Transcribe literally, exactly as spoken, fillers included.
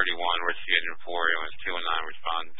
thirty-one, we're scheduled for. It was two and nine respond.